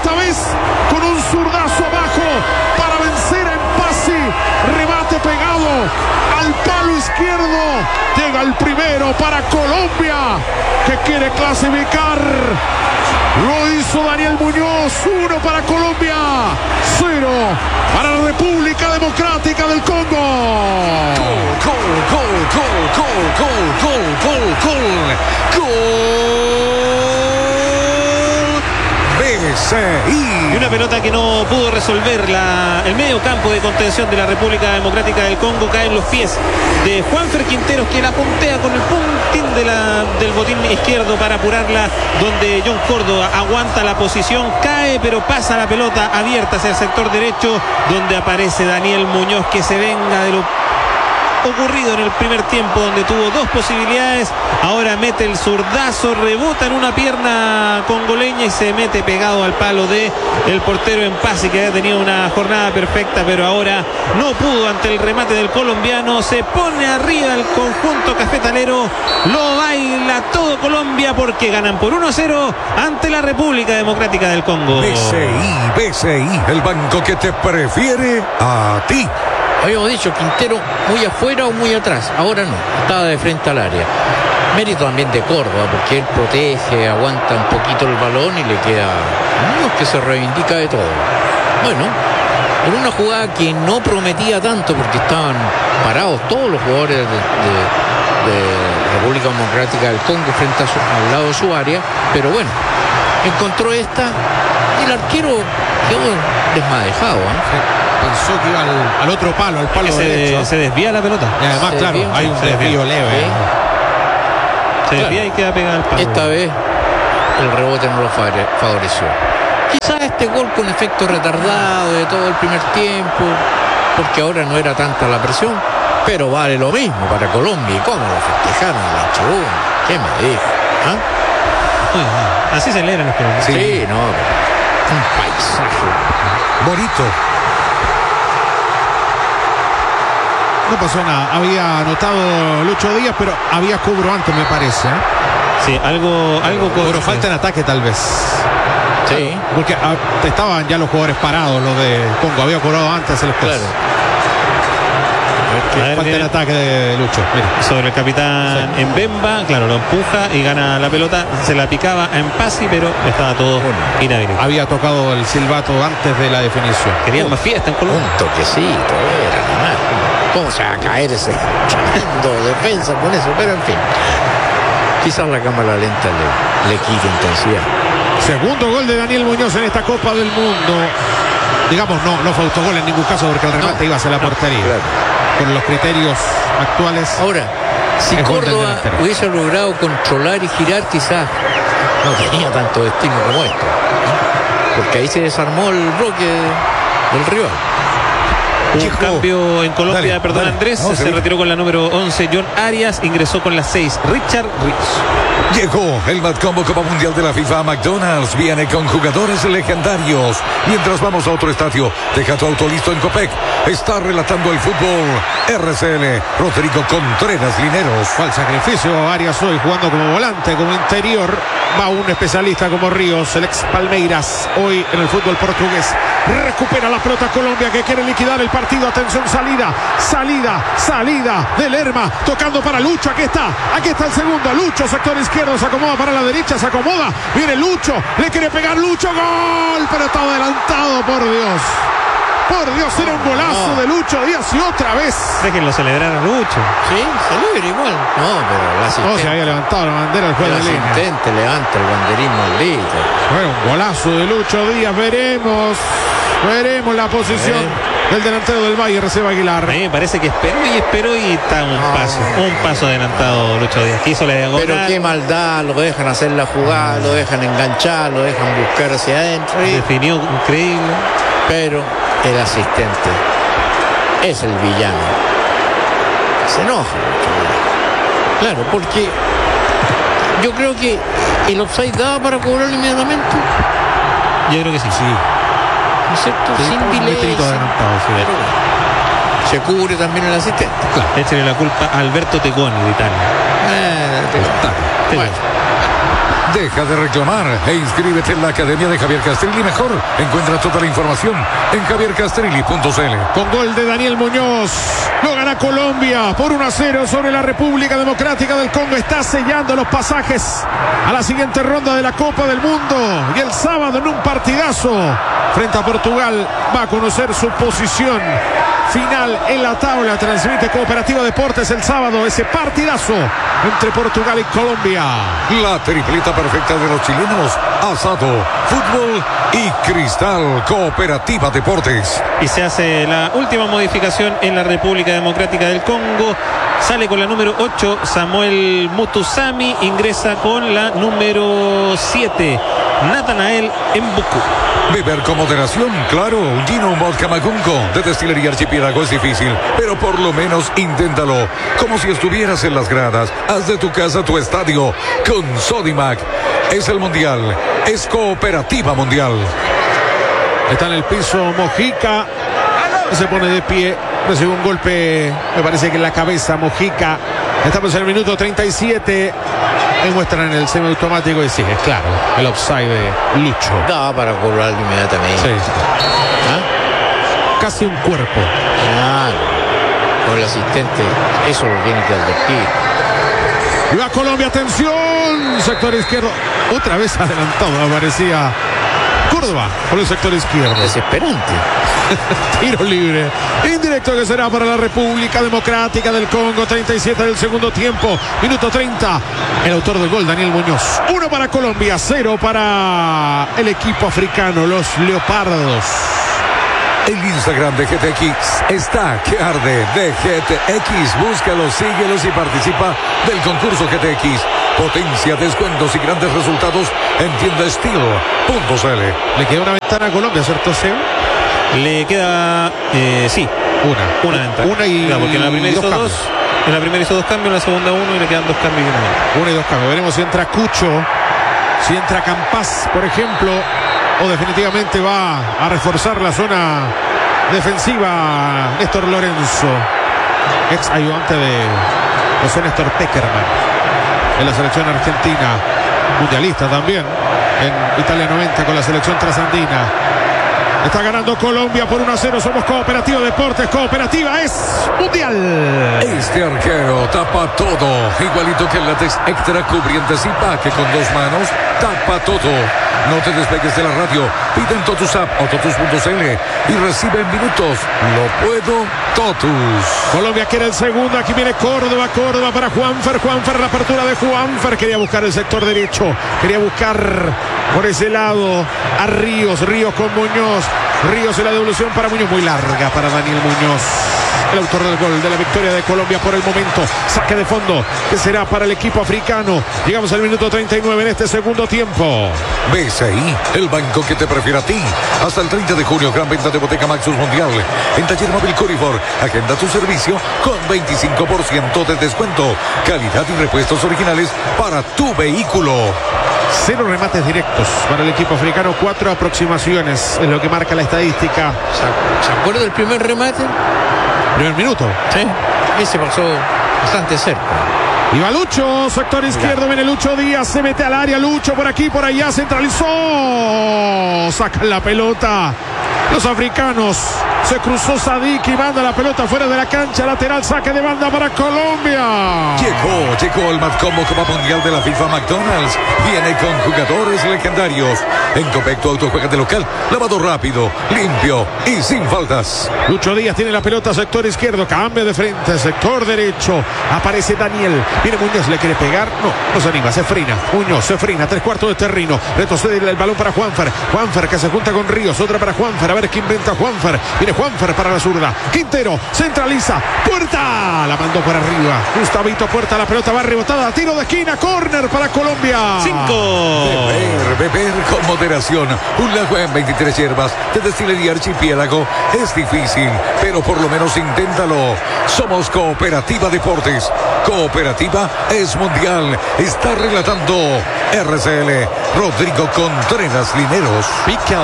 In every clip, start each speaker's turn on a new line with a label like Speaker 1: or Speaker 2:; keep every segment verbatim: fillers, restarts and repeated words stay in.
Speaker 1: esta vez con un zurdazo abajo para vencer a Empasi. Remate pegado al palo izquierdo. Llega el primero para Colombia, que quiere clasificar. Lo hizo Daniel Muñoz. Uno para Colombia, cero para la República Democrática del Congo.
Speaker 2: Gol, gol, gol, gol, gol, gol, gol, gol, gol. B C I.
Speaker 3: Y una pelota que no pudo resolver la, el medio campo de contención de la República Democrática del Congo. Cae en los pies de Juanfer Quinteros, que la puntea con el puntín de la, del botín izquierdo para apurarla, donde John Córdoba aguanta la posición, cae pero pasa la pelota abierta hacia el sector derecho, donde aparece Daniel Muñoz, que se venga de lo ocurrido en el primer tiempo, donde tuvo dos posibilidades. Ahora mete el zurdazo, rebota en una pierna congoleña y se mete pegado al palo de el portero Empasi, que había tenido una jornada perfecta, pero ahora no pudo ante el remate del colombiano. Se pone arriba el conjunto cafetalero, lo baila todo Colombia, porque ganan por uno a cero ante la República Democrática del Congo.
Speaker 2: B C I, B C I, el banco que te prefiere a ti.
Speaker 4: Habíamos dicho Quintero muy afuera o muy atrás, ahora no, estaba de frente al área. Mérito también de Córdoba, porque él protege, aguanta un poquito el balón y le queda, no es que se reivindica de todo. Bueno, en una jugada que no prometía tanto, porque estaban parados todos los jugadores de, de, de República Democrática del Congo frente a su, al lado de su área, pero bueno, encontró esta y el arquero quedó desmadejado, ¿eh?
Speaker 1: Sí. Pensó que iba al, al otro palo, al palo
Speaker 3: se,
Speaker 1: derecho.
Speaker 3: Se desvía la pelota.
Speaker 1: Y además,
Speaker 4: Se
Speaker 1: claro,
Speaker 4: desvía,
Speaker 1: hay un
Speaker 4: se
Speaker 1: desvío
Speaker 4: desvía.
Speaker 1: leve.
Speaker 4: Sí.
Speaker 3: Se desvía
Speaker 4: Claro.
Speaker 3: y queda pegada al palo.
Speaker 4: Esta vez el rebote no lo favoreció. Quizás este gol con efecto retardado de todo el primer tiempo, porque ahora no era tanta la presión, pero vale lo mismo para Colombia. ¿Y cómo lo festejaron a la tribuna? ¿Qué me dijo? ¿Ah?
Speaker 3: Muy bien. Así celebran los colombianos.
Speaker 4: Sí, sí, no, un paisaje
Speaker 2: bonito.
Speaker 1: No pasó nada. Había anotado Lucho Díaz, pero había cobro antes, me parece, ¿eh?
Speaker 3: Sí, algo, algo
Speaker 1: Pero falta en ataque, tal vez.
Speaker 4: Sí.
Speaker 1: Porque ah, estaban ya los jugadores parados, los de Congo. Había cobrado antes el esposo.
Speaker 4: Claro.
Speaker 3: A ver,
Speaker 1: Falta en
Speaker 3: mira,
Speaker 1: ataque de Lucho. Mira.
Speaker 3: sobre el capitán
Speaker 1: Sí.
Speaker 3: en Bemba, claro, lo empuja y gana la pelota. Se la picaba a Empasi, pero estaba todo inhabilitado.
Speaker 1: Había tocado el silbato antes de la definición.
Speaker 3: Querían más fiesta en Colombia.
Speaker 4: Un toquecito, era nomás. ¿Cómo se va a caer ese tremendo defensa con eso? Pero en fin, quizás la cámara lenta le, le quite intensidad.
Speaker 1: Segundo gol de Daniel Muñoz en esta Copa del Mundo. Digamos, no, no fue autogol en ningún caso, porque el remate
Speaker 4: No,
Speaker 1: iba hacia la
Speaker 4: no,
Speaker 1: portería.
Speaker 4: claro.
Speaker 1: Con los criterios actuales.
Speaker 4: Ahora, si
Speaker 1: Es gol del
Speaker 4: Córdoba
Speaker 1: delantero.
Speaker 4: hubiese logrado controlar y girar, quizás no tenía tanto destino como esto, ¿no? Porque ahí se desarmó el bloque del rival.
Speaker 3: Un
Speaker 2: Chico.
Speaker 3: cambio en Colombia,
Speaker 2: Dale,
Speaker 3: perdón
Speaker 2: dale.
Speaker 3: Andrés,
Speaker 2: No,
Speaker 3: se
Speaker 2: sí.
Speaker 3: retiró con la número once John Arias, ingresó con la seis Richard Ríos.
Speaker 2: Llegó el Mad Combo Copa Mundial de la FIFA a McDonald's. Viene con jugadores legendarios. Mientras vamos a otro estadio, deja tu auto listo en Copec. Está relatando el fútbol R C L Rodrigo Contreras Lineros.
Speaker 1: Al sacrificio, Arias hoy jugando como volante, como interior. Va un especialista como Ríos, el ex Palmeiras, hoy en el fútbol portugués. Recupera la pelota Colombia, que quiere liquidar el partido. Atención, salida, salida, salida de Lerma, tocando para Lucho. Aquí está, aquí está el segundo. Lucho, sector izquierdo, se acomoda para la derecha, se acomoda. Viene Lucho, le quiere pegar Lucho, gol, pero está adelantado, por Dios. Por Dios, era un golazo
Speaker 4: No.
Speaker 1: de Lucho Díaz y otra vez.
Speaker 3: Déjenlo celebrar a Lucho.
Speaker 4: Sí, celebra igual. No, pero el
Speaker 1: No,
Speaker 4: asistente,
Speaker 1: se había levantado la bandera del
Speaker 4: el
Speaker 1: juego de línea.
Speaker 4: asistente levanta el banderín maldito.
Speaker 1: Bueno, un golazo de Lucho Díaz. Veremos, veremos la posición
Speaker 4: Eh.
Speaker 1: del delantero del Valle, Receba Aguilar.
Speaker 3: A mí me parece que esperó y esperó y está un
Speaker 4: No.
Speaker 3: paso, un paso adelantado Lucho Díaz. Quiso la diagonal.
Speaker 4: Pero qué maldad, lo dejan hacer la jugada, lo dejan enganchar, lo dejan buscar hacia adentro. y-
Speaker 3: Definió increíble.
Speaker 4: Pero el asistente es el villano. Se enoja. Claro, porque yo creo que el offside daba para cobrar inmediatamente,
Speaker 3: Yo creo que sí.
Speaker 1: Sí,
Speaker 4: ¿no es cierto?
Speaker 1: sí,
Speaker 4: Sin
Speaker 1: un
Speaker 4: delay.
Speaker 1: metrito
Speaker 4: sin-
Speaker 1: adelantado, sí.
Speaker 4: Pero bueno, se cubre también el asistente.
Speaker 3: Échale la culpa a Alberto Tegoni de Italia.
Speaker 4: Eh,
Speaker 3: Tegoni.
Speaker 4: bueno,
Speaker 2: Deja de reclamar e inscríbete en la Academia de Javier Castrilli Mejor. Encuentra toda la información en javier castrilli punto c l.
Speaker 1: Con gol de Daniel Muñoz, lo gana Colombia por uno a cero sobre la República Democrática del Congo. Está sellando los pasajes a la siguiente ronda de la Copa del Mundo. Y el sábado en un partidazo frente a Portugal va a conocer su posición final en la tabla. Transmite Cooperativa Deportes el sábado ese partidazo entre Portugal y Colombia.
Speaker 2: La tripleta perfecta de los chilenos: asado, fútbol y cristal. Cooperativa Deportes.
Speaker 3: Y se hace la última modificación en la República Democrática del Congo. Sale con la número ocho Samuel Mutusami, ingresa con la número siete Natanael Mbuku.
Speaker 2: Beber con moderación, claro. Un gino, un vodka Macunco de Destilería Archipiélago es difícil, pero por lo menos inténtalo. Como si estuvieras en las gradas. Haz de tu casa tu estadio con Sodimac. Es el Mundial, es Cooperativa Mundial.
Speaker 1: Está en el piso Mojica, se pone de pie, recibe un golpe, me parece que en la cabeza Mojica. Estamos en el minuto treinta y siete. Muestran en el semiautomático y sí, es claro, el offside de Lucho.
Speaker 4: Da para cobrarlo inmediatamente.
Speaker 1: Sí.
Speaker 4: ¿Ah?
Speaker 1: Casi un cuerpo.
Speaker 4: Claro. Con el asistente, eso lo tiene que advertir.
Speaker 1: Y va Colombia, atención, sector izquierdo. Otra vez adelantado, aparecía Córdoba por el sector izquierdo.
Speaker 4: Desesperante.
Speaker 1: Tiro libre indirecto que será para la República Democrática del Congo. Treinta y siete del segundo tiempo, minuto treinta. El autor del gol, Daniel Muñoz. Uno para Colombia, cero para el equipo africano, los Leopardos.
Speaker 2: El Instagram de G T X está que arde. De G T X, búscalos, síguelos y participa del concurso G T X. Potencia, descuentos y grandes resultados en tienda steel punto c l.
Speaker 1: Le queda una ventana a Colombia, ¿cierto, Seo?
Speaker 3: Le queda, eh, sí,
Speaker 1: una.
Speaker 3: Una ventana.
Speaker 1: Una y,
Speaker 3: claro, porque en la primera hizo
Speaker 1: dos
Speaker 3: dos.
Speaker 1: cambios.
Speaker 3: En la primera hizo dos cambios, en la segunda uno y le quedan dos cambios y uno.
Speaker 1: Una y dos cambios. Veremos si entra Cucho, si entra Campas, por ejemplo, o definitivamente va a reforzar la zona defensiva Néstor Lorenzo, ex ayudante de José Néstor Peckerman en la selección argentina, mundialista también en Italia noventa con la selección trasandina. Está ganando Colombia por uno a cero. Somos Cooperativa Deportes. Cooperativa es mundial.
Speaker 2: Este arquero tapa todo. Igualito que el látex extra cubriente Zipa, que con dos manos tapa todo. No te despegues de la radio. Pide en Totus App o Totus punto c l y recibe en minutos. Lo puedo Totus.
Speaker 1: Colombia quiere el segundo. Aquí viene Córdoba. Córdoba para Juanfer. Juanfer, la apertura de Juanfer. Quería buscar el sector derecho. Quería buscar por ese lado a Ríos. Ríos con Muñoz. Ríos en la devolución para Muñoz. Muy larga para Daniel Muñoz. El autor del gol de la victoria de Colombia por el momento. Saque de fondo que será para el equipo africano. Llegamos al minuto treinta y nueve en este segundo tiempo.
Speaker 2: B C I, el banco que te prefiere a ti. Hasta el treinta de junio, gran venta de Boteca Maxus Mundial. En Taller Móvil Corifor, agenda tu servicio con veinticinco por ciento de descuento. Calidad y repuestos originales para tu vehículo.
Speaker 1: Cero remates directos para el equipo africano. Cuatro aproximaciones es lo que marca la estadística.
Speaker 4: ¿Se acuerda del primer remate?
Speaker 1: Primer minuto.
Speaker 4: Sí. Ese pasó bastante cerca.
Speaker 1: Y va Lucho, sector izquierdo, viene Lucho Díaz, se mete al área, Lucho por aquí, por allá, centralizó, sacan la pelota los africanos, se cruzó Sadik y manda la pelota fuera de la cancha, lateral, saque de banda para Colombia.
Speaker 2: Llegó, llegó el Matcombo Copa Mundial de la FIFA McDonald's, viene con jugadores legendarios. En Copec tu auto juega de local, lavado rápido, limpio y sin faltas.
Speaker 1: Lucho Díaz tiene la pelota, sector izquierdo, cambia de frente, sector derecho, aparece Daniel. Viene Muñoz, le quiere pegar, no, no se anima, se frina, Muñoz se frina, tres cuartos de terreno, retrocede el balón para Juanfer, Juanfer que se junta con Ríos, otra para Juanfer, a ver qué inventa Juanfer, viene Juanfer para la zurda, Quintero, centraliza, Puerta, la mandó para arriba, Gustavito Puerta, la pelota va rebotada, tiro de esquina, córner para Colombia.
Speaker 3: Cinco.
Speaker 2: Beber, beber con moderación, un lago en veintitrés hierbas de Destilería Archipiélago es difícil, pero por lo menos inténtalo. Somos Cooperativa Deportes, Cooperativa es mundial. Está relatando R C L Rodrigo Contreras Lineros.
Speaker 1: Piquel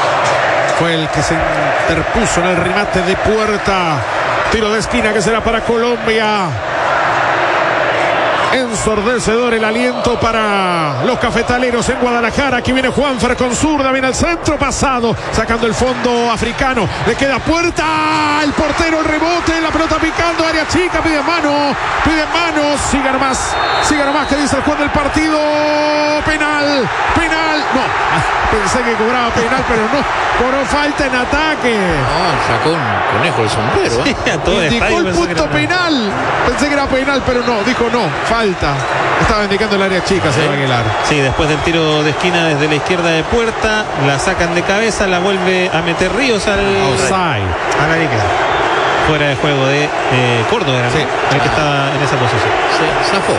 Speaker 1: fue el que se interpuso en el remate de Puerta. Tiro de esquina que será para Colombia. Ensordecedor el aliento para los cafetaleros en Guadalajara. Aquí viene Juanfer con zurda, viene al centro, pasado, sacando el fondo africano. Le queda puerta, el portero, el rebote, la pelota picando, área chica, pide mano, pide mano, siga nomás, siga nomás, que dice el juez del partido. Penal, penal, no, pensé que cobraba penal, pero no, cobró falta en ataque.
Speaker 4: No, sacó un conejo el sombrero. ¿eh?
Speaker 3: Sí, todo el
Speaker 1: Indicó
Speaker 3: estadio
Speaker 1: el
Speaker 3: pensó que
Speaker 1: punto
Speaker 3: era-
Speaker 1: penal. Pensé que era penal, pero no, dijo no, falta. Estaba indicando el área chica, señor Aguilar.
Speaker 3: Sí, después del tiro de esquina desde la izquierda de Puerta, la sacan de cabeza, la vuelve a meter Ríos al
Speaker 1: Offside.
Speaker 3: a la liga. Fuera de juego de eh, Córdoba, era, ¿no?
Speaker 1: Sí.
Speaker 3: El que estaba en esa posición.
Speaker 4: Se zafó.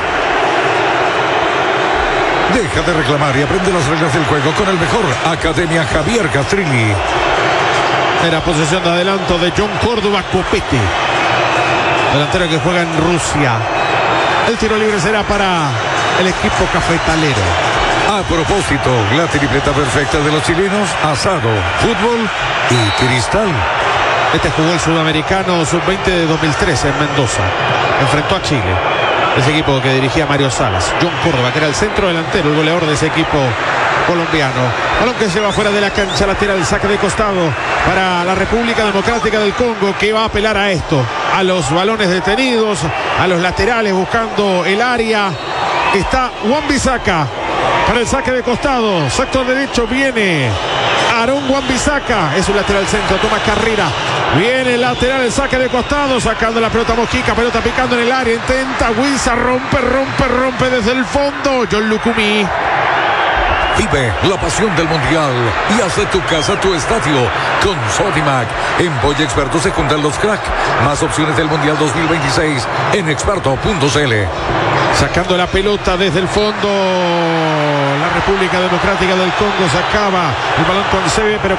Speaker 2: Deja de reclamar y aprende las reglas del juego con el mejor. Academia Javier Castrilli.
Speaker 1: Era posesión de adelanto de John Córdoba Copete, delantero que juega en Rusia. El tiro libre será para el equipo cafetalero.
Speaker 2: A propósito, la tripleta perfecta de los chilenos: asado, fútbol y cristal.
Speaker 1: Este jugó el sudamericano sub veinte de dos mil trece en Mendoza. Enfrentó a Chile. Ese equipo que dirigía Mario Salas. John Córdoba, que era el centro delantero, el goleador de ese equipo colombiano. Balón que se va fuera de la cancha lateral, saque de costado para la República Democrática del Congo, que va a apelar a esto, a los balones detenidos, a los laterales buscando el área. Está Wan-Bissaka para el saque de costado, sector derecho viene Aarón Wan-Bissaka, es un lateral centro, toma carrera, viene el lateral, el saque de costado, sacando la pelota Mojica, pelota picando en el área, intenta Huiza, rompe, rompe, rompe desde el fondo, John Lucumí.
Speaker 2: Vive la pasión del Mundial y haz de tu casa tu estadio con Sodimac. En Boya Expertos se juntan los crack. Más opciones del Mundial dos mil veintiséis en experto punto c l.
Speaker 1: Sacando la pelota desde el fondo, la República Democrática del Congo sacaba el balón con Seve, pero